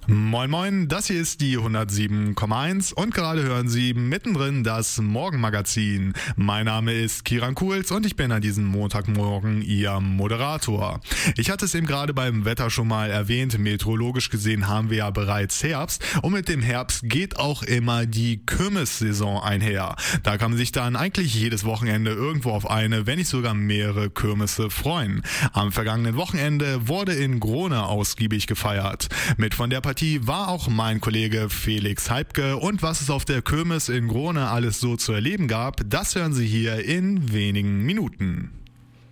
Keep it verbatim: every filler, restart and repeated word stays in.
Moin Moin, das hier ist die hundertsieben Komma eins und gerade hören Sie mittendrin das Morgenmagazin. Mein Name ist Kiran Kuhls und ich bin an diesem Montagmorgen Ihr Moderator. Ich hatte es eben gerade beim Wetter schon mal erwähnt, meteorologisch gesehen haben wir ja bereits Herbst und mit dem Herbst geht auch immer die Kirmessaison einher. Da kann man sich dann eigentlich jedes Wochenende irgendwo auf eine, wenn nicht sogar mehrere Kirmesse freuen. Am vergangenen Wochenende wurde in Grone ausgiebig gefeiert. Mit von der Partie war auch mein Kollege Felix Heibke und was es auf der Kirmes in Grone alles so zu erleben gab, das hören Sie hier in wenigen Minuten.